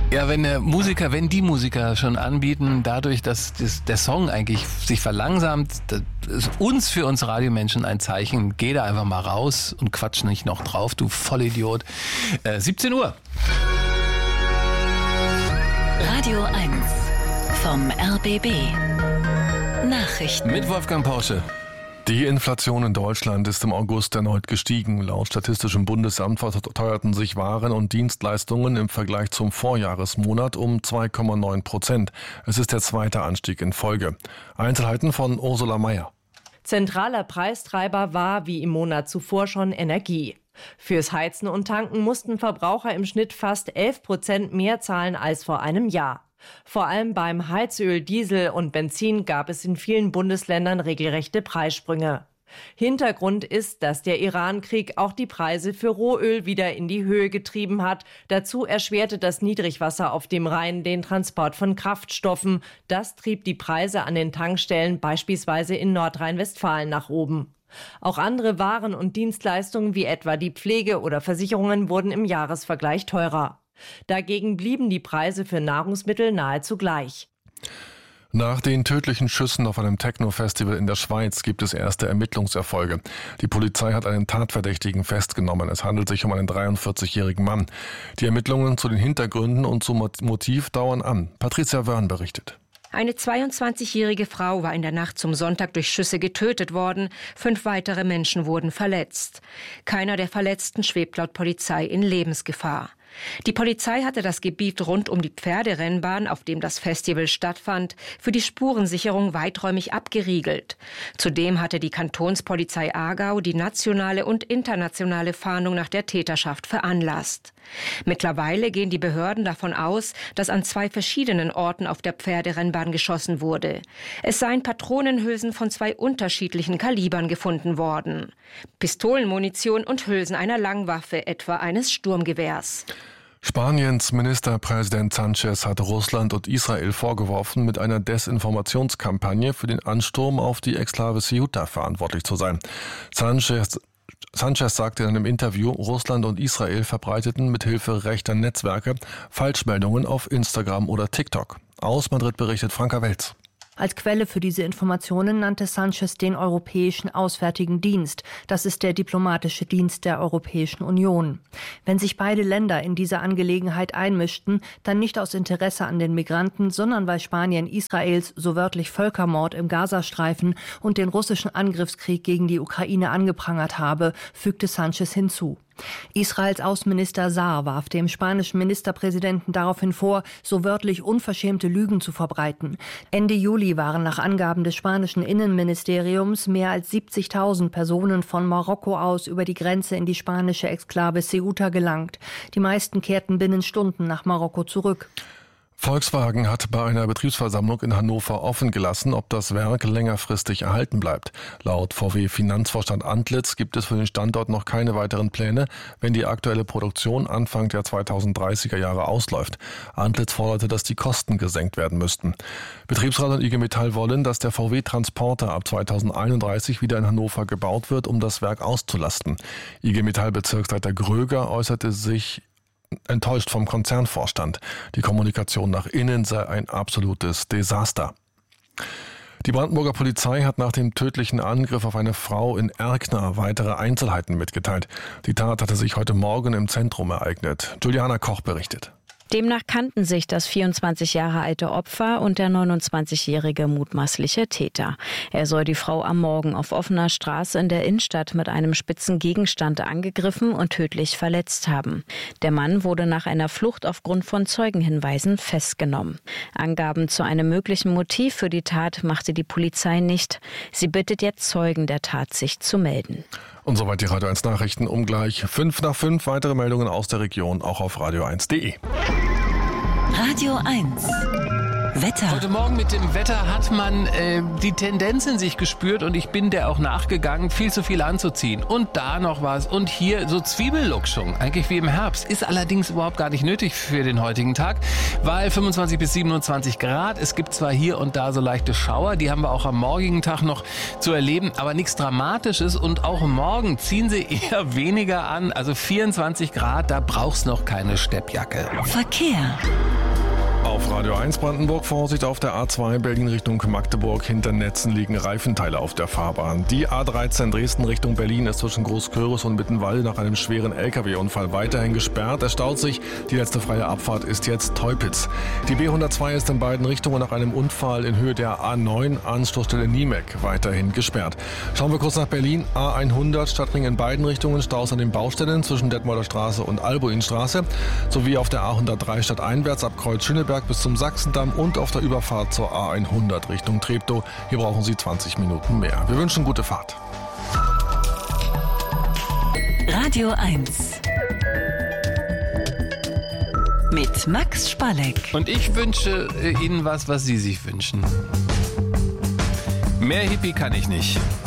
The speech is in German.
Ja, wenn die Musiker schon anbieten, dadurch, dass der Song eigentlich sich verlangsamt, das ist für uns Radiomenschen ein Zeichen. Geh da einfach mal raus und quatsch nicht noch drauf, du Vollidiot. 17 Uhr. Radio 1 vom RBB. Nachrichten. Mit Wolfgang Porsche. Die Inflation in Deutschland ist im August erneut gestiegen. Laut Statistischem Bundesamt verteuerten sich Waren und Dienstleistungen im Vergleich zum Vorjahresmonat um 2,9%. Es ist der zweite Anstieg in Folge. Einzelheiten von Ursula Mayer. Zentraler Preistreiber war wie im Monat zuvor schon Energie. Fürs Heizen und Tanken mussten Verbraucher im Schnitt fast 11% mehr zahlen als vor einem Jahr. Vor allem beim Heizöl, Diesel und Benzin gab es in vielen Bundesländern regelrechte Preissprünge. Hintergrund ist, dass der Iran-Krieg auch die Preise für Rohöl wieder in die Höhe getrieben hat. Dazu erschwerte das Niedrigwasser auf dem Rhein den Transport von Kraftstoffen. Das trieb die Preise an den Tankstellen beispielsweise in Nordrhein-Westfalen nach oben. Auch andere Waren und Dienstleistungen wie etwa die Pflege oder Versicherungen wurden im Jahresvergleich teurer. Dagegen blieben die Preise für Nahrungsmittel nahezu gleich. Nach den tödlichen Schüssen auf einem Techno-Festival in der Schweiz gibt es erste Ermittlungserfolge. Die Polizei hat einen Tatverdächtigen festgenommen. Es handelt sich um einen 43-jährigen Mann. Die Ermittlungen zu den Hintergründen und zum Motiv dauern an. Patricia Wörn berichtet. Eine 22-jährige Frau war in der Nacht zum Sonntag durch Schüsse getötet worden. 5 weitere Menschen wurden verletzt. Keiner der Verletzten schwebt laut Polizei in Lebensgefahr. Die Polizei hatte das Gebiet rund um die Pferderennbahn, auf dem das Festival stattfand, für die Spurensicherung weiträumig abgeriegelt. Zudem hatte die Kantonspolizei Aargau die nationale und internationale Fahndung nach der Täterschaft veranlasst. Mittlerweile gehen die Behörden davon aus, dass an 2 verschiedenen Orten auf der Pferderennbahn geschossen wurde. Es seien Patronenhülsen von 2 unterschiedlichen Kalibern gefunden worden. Pistolenmunition und Hülsen einer Langwaffe, etwa eines Sturmgewehrs. Spaniens Ministerpräsident Sánchez hat Russland und Israel vorgeworfen, mit einer Desinformationskampagne für den Ansturm auf die Exklave Ceuta verantwortlich zu sein. Sánchez sagte in einem Interview, Russland und Israel verbreiteten mithilfe rechter Netzwerke Falschmeldungen auf Instagram oder TikTok. Aus Madrid berichtet Franka Welz. Als Quelle für diese Informationen nannte Sánchez den Europäischen Auswärtigen Dienst. Das ist der diplomatische Dienst der Europäischen Union. Wenn sich beide Länder in diese Angelegenheit einmischten, dann nicht aus Interesse an den Migranten, sondern weil Spanien Israels so wörtlich Völkermord im Gazastreifen und den russischen Angriffskrieg gegen die Ukraine angeprangert habe, fügte Sánchez hinzu. Israels Außenminister Saar warf dem spanischen Ministerpräsidenten daraufhin vor, so wörtlich unverschämte Lügen zu verbreiten. Ende Juli waren nach Angaben des spanischen Innenministeriums mehr als 70.000 Personen von Marokko aus über die Grenze in die spanische Exklave Ceuta gelangt. Die meisten kehrten binnen Stunden nach Marokko zurück. Volkswagen hat bei einer Betriebsversammlung in Hannover offen gelassen, ob das Werk längerfristig erhalten bleibt. Laut VW-Finanzvorstand Antlitz gibt es für den Standort noch keine weiteren Pläne, wenn die aktuelle Produktion Anfang der 2030er Jahre ausläuft. Antlitz forderte, dass die Kosten gesenkt werden müssten. Betriebsrat und IG Metall wollen, dass der VW-Transporter ab 2031 wieder in Hannover gebaut wird, um das Werk auszulasten. IG Metall-Bezirksleiter Gröger äußerte sich enttäuscht vom Konzernvorstand. Die Kommunikation nach innen sei ein absolutes Desaster. Die Brandenburger Polizei hat nach dem tödlichen Angriff auf eine Frau in Erkner weitere Einzelheiten mitgeteilt. Die Tat hatte sich heute Morgen im Zentrum ereignet. Juliana Koch berichtet. Demnach kannten sich das 24 Jahre alte Opfer und der 29-jährige mutmaßliche Täter. Er soll die Frau am Morgen auf offener Straße in der Innenstadt mit einem spitzen Gegenstand angegriffen und tödlich verletzt haben. Der Mann wurde nach einer Flucht aufgrund von Zeugenhinweisen festgenommen. Angaben zu einem möglichen Motiv für die Tat machte die Polizei nicht. Sie bittet jetzt Zeugen der Tat, sich zu melden. Und soweit die Radio 1 Nachrichten um gleich 5 nach 5. Weitere Meldungen aus der Region auch auf radio1.de. Radio 1 Wetter. Heute Morgen mit dem Wetter hat man die Tendenz in sich gespürt und ich bin der auch nachgegangen, viel zu viel anzuziehen. Und da noch was und hier so Zwiebellookschung, eigentlich wie im Herbst. Ist allerdings überhaupt gar nicht nötig für den heutigen Tag, weil 25 bis 27 Grad. Es gibt zwar hier und da so leichte Schauer, die haben wir auch am morgigen Tag noch zu erleben, aber nichts Dramatisches und auch morgen ziehen sie eher weniger an. Also 24 Grad, da brauchst noch keine Steppjacke. Verkehr. Auf Radio 1 Brandenburg Vorsicht auf der A2 Berlin Richtung Magdeburg. Hinter Netzen liegen Reifenteile auf der Fahrbahn. Die A13 Dresden Richtung Berlin ist zwischen Großkürbis und Mittenwalde nach einem schweren LKW-Unfall weiterhin gesperrt. Es staut sich. Die letzte freie Abfahrt ist jetzt Teupitz. Die B102 ist in beiden Richtungen nach einem Unfall in Höhe der A9 Anschlussstelle Niemek weiterhin gesperrt. Schauen wir kurz nach Berlin. A100 Stadtring in beiden Richtungen. Staus an den Baustellen zwischen Detmolder Straße und Albuinstraße. Sowie auf der A103 stadteinwärts ab Kreuz Schöneberg bis zum Sachsendamm und auf der Überfahrt zur A100 Richtung Treptow. Hier brauchen Sie 20 Minuten mehr. Wir wünschen gute Fahrt. Radio 1 mit Max Spalleck. Und ich wünsche Ihnen was Sie sich wünschen. Mehr Hippie kann ich nicht.